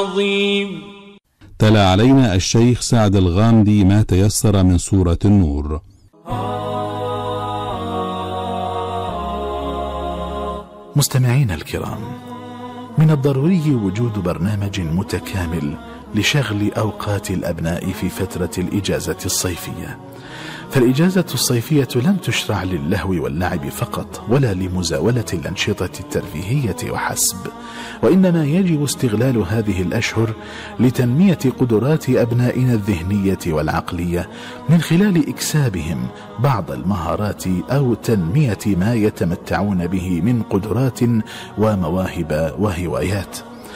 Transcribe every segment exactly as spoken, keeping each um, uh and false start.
عظيم. تلا علينا الشيخ سعد الغامدي ما تيسر من سورة النور. مستمعين الكرام، من الضروري وجود برنامج متكامل لشغل أوقات الأبناء في فترة الإجازة الصيفية، فالإجازة الصيفية لم تشرع للهو واللعب فقط ولا لمزاولة الأنشطة الترفيهية وحسب، وإنما يجب استغلال هذه الأشهر لتنمية قدرات أبنائنا الذهنية والعقلية من خلال إكسابهم بعض المهارات أو تنمية ما يتمتعون به من قدرات ومواهب وهوايات.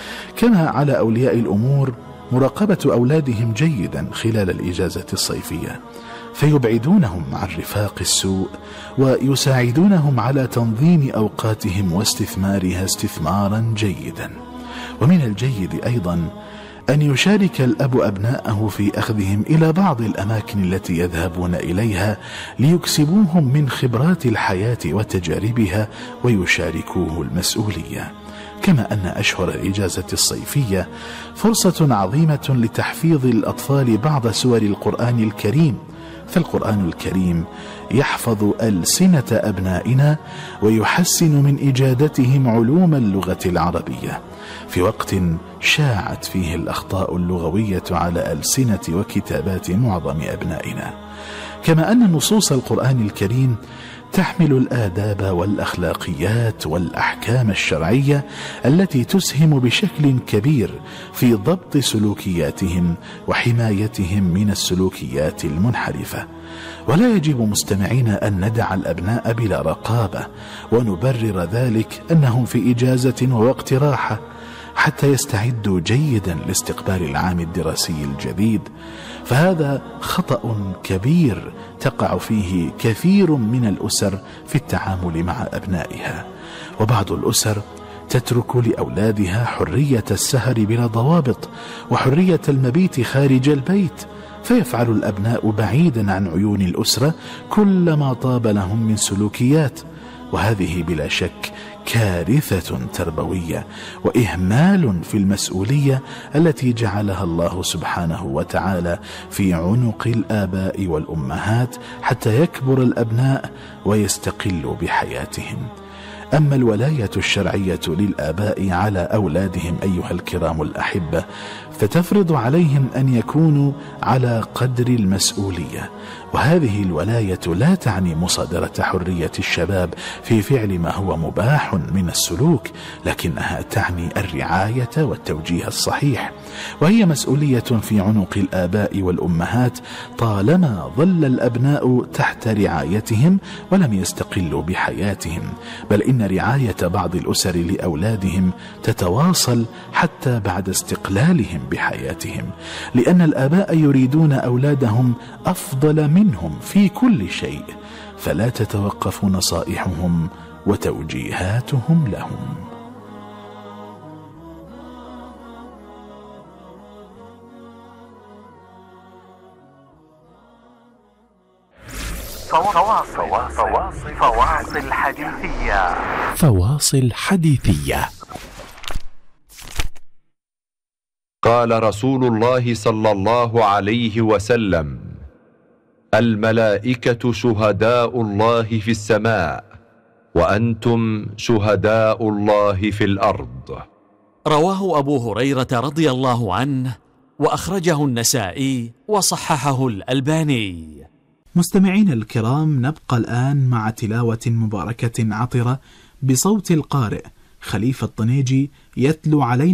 كما على أولياء الأمور مراقبة أولادهم جيدا خلال الإجازة الصيفية، فيبعدونهم عن رفاق السوء ويساعدونهم على تنظيم أوقاتهم واستثمارها استثمارا جيدا. ومن الجيد أيضا أن يشارك الأب أبناءه في أخذهم إلى بعض الأماكن التي يذهبون إليها ليكسبوهم من خبرات الحياة وتجاربها ويشاركوه المسؤولية. كما أن أشهر الإجازة الصيفية فرصة عظيمة لتحفيظ الأطفال بعض سور القرآن الكريم، فالقرآن الكريم يحفظ ألسنة أبنائنا ويحسن من إجادتهم علوم اللغة العربية في وقت شاعت فيه الأخطاء اللغوية على ألسنة وكتابات معظم أبنائنا. كما أن نصوص القرآن الكريم تحمل الآداب والأخلاقيات والأحكام الشرعية التي تسهم بشكل كبير في ضبط سلوكياتهم وحمايتهم من السلوكيات المنحرفة. ولا يجب مستمعينا أن ندع الأبناء بلا رقابة ونبرر ذلك أنهم في إجازة ووقت راحة حتى يستعدوا جيدا لاستقبال العام الدراسي الجديد، فهذا خطأ كبير تقع فيه كثير من الأسر في التعامل مع أبنائها. وبعض الأسر تترك لأولادها حرية السهر بلا ضوابط وحرية المبيت خارج البيت، فيفعل الأبناء بعيدا عن عيون الأسرة كل ما طاب لهم من سلوكيات، وهذه بلا شك كارثة تربوية وإهمال في المسؤولية التي جعلها الله سبحانه وتعالى في عنق الآباء والأمهات حتى يكبر الأبناء ويستقلوا بحياتهم. أما الولاية الشرعية للآباء على أولادهم أيها الكرام الأحبة فتفرض عليهم أن يكونوا على قدر المسؤولية، وهذه الولاية لا تعني مصادرة حرية الشباب في فعل ما هو مباح من السلوك، لكنها تعني الرعاية والتوجيه الصحيح، وهي مسؤولية في عنق الآباء والأمهات طالما ظل الأبناء تحت رعايتهم ولم يستقلوا بحياتهم، بل إن رعاية بعض الأسر لأولادهم تتواصل حتى بعد استقلالهم بحياتهم، لأن الآباء يريدون أولادهم أفضل منهم في كل شيء، فلا تتوقف نصائحهم وتوجيهاتهم لهم. فواصل فواصل فواصل حديثية فواصل حديثية. قال رسول الله صلى الله عليه وسلم: الملائكة شهداء الله في السماء وأنتم شهداء الله في الأرض. رواه أبو هريرة رضي الله عنه وأخرجه النسائي وصححه الألباني. مستمعين الكرام، نبقى الآن مع تلاوة مباركة عطرة بصوت القارئ خليفة الطنيجي يتلو علينا